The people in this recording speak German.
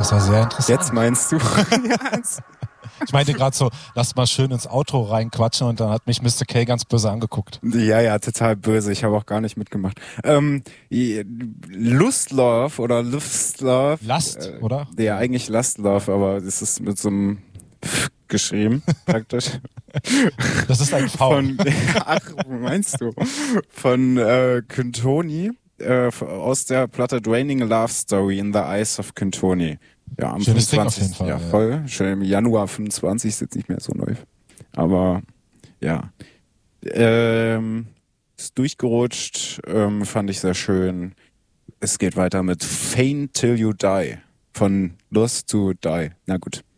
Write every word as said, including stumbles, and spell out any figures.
Das war sehr interessant. Jetzt meinst du? Ich meinte gerade so, lass mal schön ins Outro reinquatschen und dann hat mich Mister K ganz böse angeguckt. Ja, ja, total böse. Ich habe auch gar nicht mitgemacht. Ähm, Lustlove oder Lustlove. Last, äh, oder? Ja, eigentlich Lustlove, aber es ist mit so einem geschrieben, praktisch. Das ist ein V. Von, ach, meinst du? Von äh, Quintoni äh, aus der Platte Draining Love Story in the Eyes of Quintoni. Ja, am Schönes Ding auf fünfundzwanzigsten jeden Fall, Ja, ja. voll. Schon im Januar fünfundzwanzig ist jetzt nicht mehr so neu. Aber ja. Ähm, ist durchgerutscht, ähm, fand ich sehr schön. Es geht weiter mit Faint Till You Die. Von Lost to Die. Na gut.